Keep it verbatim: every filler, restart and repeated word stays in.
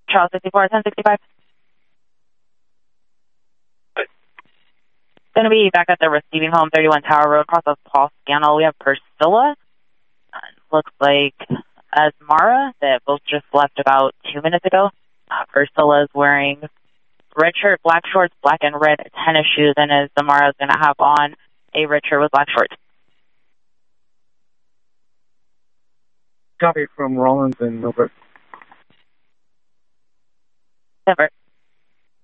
Charles sixty-four, ten sixty-five. Going to be back at the receiving home, thirty-one Tower Road, across of Paul Scannell. We have Priscilla. Uh, looks like Asmara that both just left about two minutes ago. Uh, Priscilla is wearing red shirt, black shorts, black and red tennis shoes, and Asmara is going to have on a red shirt with black shorts. Copy from Rollins and Milford. Denver.